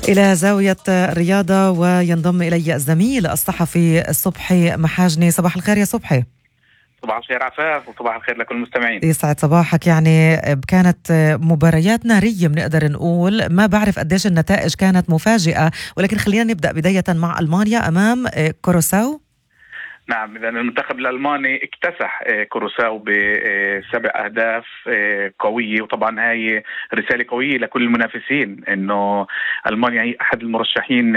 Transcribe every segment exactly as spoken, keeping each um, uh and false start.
إلى زاوية الرياضة وينضم إلي الزميل الصحفي الصبحي محاجني. صباح الخير يا صبحي. صباح الخير عفاف وصباح الخير لكل المستمعين. يسعد صباحك. يعني كانت مباريات نارية بنقدر نقول، ما بعرف قديش النتائج كانت مفاجئة، ولكن خلينا نبدأ بداية مع ألمانيا أمام كوروساو. نعم، إذا المنتخب الألماني اكتسح كوروساو بسبع أهداف قوية، وطبعا هاي رسالة قوية لكل المنافسين إنه ألمانيا هي أحد المرشحين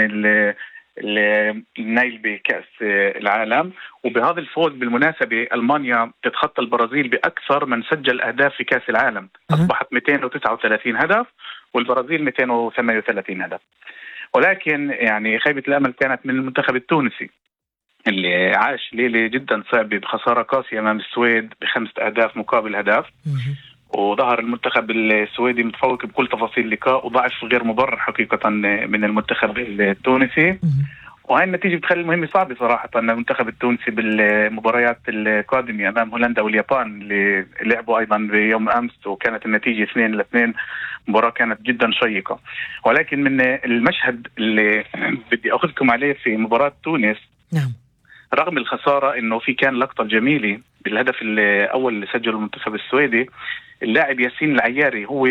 النيل بكأس العالم. وبهذا الفوز بالمناسبة ألمانيا تتخطى البرازيل بأكثر من سجل أهداف في كأس العالم، أصبحت مئتين وتسعة وثلاثين هدف والبرازيل مئتين وثمانية وثلاثين هدف. ولكن يعني خيبة الأمل كانت من المنتخب التونسي اللي عاش ليلة جدا صعبة بخسارة قاسية أمام السويد بخمسة أهداف مقابل هدف. وظهر المنتخب السويدي متفوق بكل تفاصيل اللقاء، وضعف غير مبرر حقيقة من المنتخب التونسي. وهي النتيجة بتخلي المهمة صعبة صراحة أن المنتخب التونسي بالمباريات القادمة أمام هولندا واليابان اللي لعبوا أيضا بيوم أمس، وكانت النتيجة اثنين لاثنين. مباراة كانت جدا شيقة. ولكن من المشهد اللي بدي أخذكم عليه في مباراة تونس، نعم، رغم الخسارة إنه في كان لقطة جميلة بالهدف الأول اللي سجله المنتخب السويدي. اللاعب ياسين العياري هو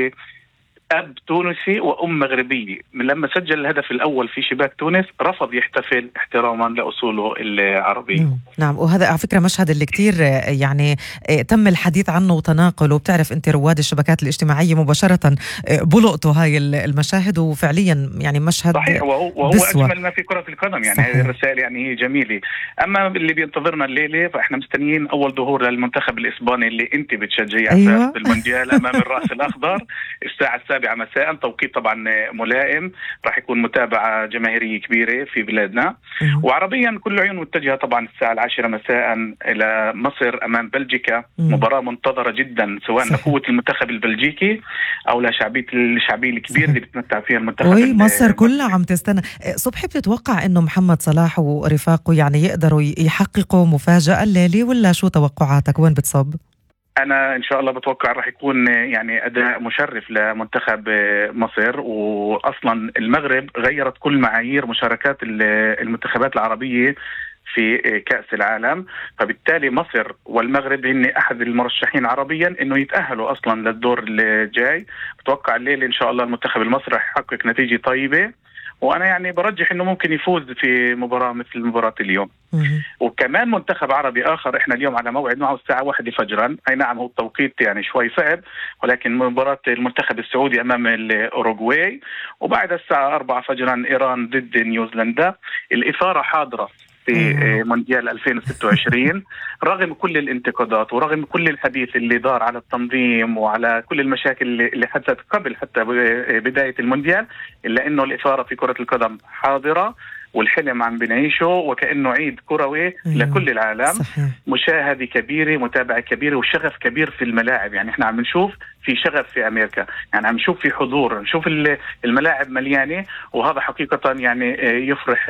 أب تونسي وأم مغربية، من لما سجل الهدف الأول في شباك تونس رفض يحتفل احتراما لأصوله العربية. نعم، وهذا على فكرة مشهد اللي كتير يعني تم الحديث عنه وتناقله، وبتعرف أنت رواد الشبكات الاجتماعية مباشرة بلقطوا هاي المشاهد، وفعليا يعني مشهد صحيح، وهو, وهو أجمل ما في كرة القدم. يعني هذه الرسالة يعني هي جميلة. أما اللي بينتظرنا الليلة فإحنا مستنيين أول ظهور للمنتخب الإسباني اللي أنت بتشجعيه أيوة. بالمونديال أمام الرأس الأخضر الساعة السابعة مساء، توقيت طبعا ملائم. راح يكون متابعة جماهيرية كبيرة في بلادنا. مم. وعربيا كل عيون متجهة طبعا الساعة العاشرة مساء إلى مصر أمام بلجيكا. مم. مباراة منتظرة جدا، سواء لقوة المنتخب البلجيكي أو لشعبية الشعبية الكبير اللي بتمتع فيها المنتخب. وي مصر كلها عم تستنى. صبحي، بتتوقع إنه محمد صلاح ورفاقه يعني يقدروا يحققوا مفاجأة الليلة، ولا شو توقعاتك؟ وين بتصب؟ أنا إن شاء الله بتوقع راح يكون يعني أداء مشرف لمنتخب مصر. وأصلا المغرب غيرت كل معايير مشاركات المنتخبات العربية في كأس العالم، فبالتالي مصر والمغرب هن أحد المرشحين عربيا إنه يتأهلوا أصلا للدور الجاي. بتوقع الليلة إن شاء الله المنتخب المصري راح يحقق نتيجة طيبة، وأنا يعني برجح إنه ممكن يفوز في مباراة مثل مباراة اليوم. مم. وكمان منتخب عربي آخر إحنا اليوم على موعد معه الساعة واحدة فجرا. أي نعم، هو التوقيت يعني شوي صعب، ولكن مباراة المنتخب السعودي أمام الأوروغواي، وبعد الساعة أربعة فجرا إيران ضد نيوزيلندا. الإثارة حاضرة في مونديال ألفين وستة وعشرين رغم كل الانتقادات ورغم كل الحديث اللي دار على التنظيم وعلى كل المشاكل اللي حدثت قبل حتى بداية المونديال، إلا أنه الإثارة في كرة القدم حاضرة، والحلم عم بنعيشه وكأنه عيد كروي لكل العالم. صحيح. مشاهدة كبيرة، متابعة كبيرة، وشغف كبير في الملاعب. يعني احنا عم نشوف في شغف في أمريكا، يعني عم نشوف في حضور، نشوف الملاعب مليانة، وهذا حقيقة يعني يفرح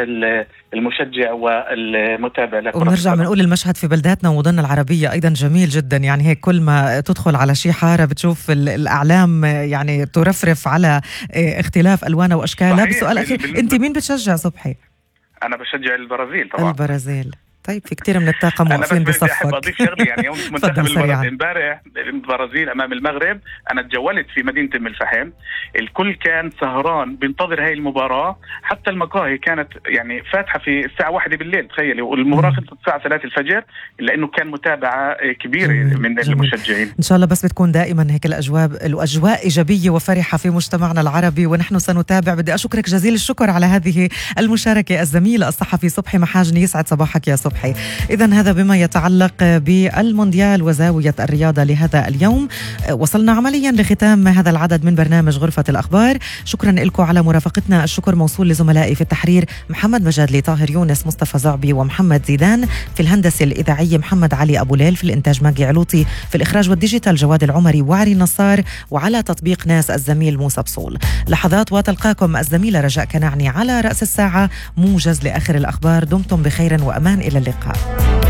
المشجع والمتابع. ونرجع بنقول المشهد في بلداتنا ومدننا العربية أيضا جميل جدا. يعني هيك كل ما تدخل على شي حارة بتشوف الأعلام يعني ترفرف على اختلاف ألوانها وأشكالها. بسؤال أخير، أنت مين بتشجع صبحي؟ أنا بشجع البرازيل طبعا. البرازيل. طيب، في كثير من الطاقم واقفين بصفك. أنا بس بدي أضيف شغلة، يعني يوم منتخب البرازيل امبارح البرازيل أمام المغرب، أنا تجولت في مدينة أم الفحم، الكل كان سهران بينتظر هاي المباراة. حتى المقاهي كانت يعني فاتحة في الساعة واحدة بالليل، تخيلي، والمباراة خلصت الساعة ثلاثة الفجر، إلا إنه كان متابعة كبيرة جميل. من جميل. المشجعين. إن شاء الله بس بتكون دائما هيك الأجواء الأجواء إيجابية وفرحة في مجتمعنا العربي، ونحن سنتابع. بدي أشكرك جزيل الشكر على هذه المشاركة الزميل الصحفي صبحي محاجني. يسعد صباحك يا صبحي. إذن هذا بما يتعلق بالمونديال وزاوية الرياضة لهذا اليوم. وصلنا عمليا لختام هذا العدد من برنامج غرفة الأخبار. شكرا لكم على مرافقتنا. الشكر موصول لزملائي في التحرير محمد مجادلي، طاهر يونس، مصطفى زعبي ومحمد زيدان. في الهندسة الإذاعية محمد علي أبو ليل. في الإنتاج ماجي علوطي. في الإخراج والديجيتال جواد العمري وعري نصار. وعلى تطبيق ناس الزميل موسى بصول. لحظات وتلقاكم الزميلة رجاء كناعني على رأس الساعة موجز لآخر الأخبار. دمتم بخير وأمان. إلى اللقاء.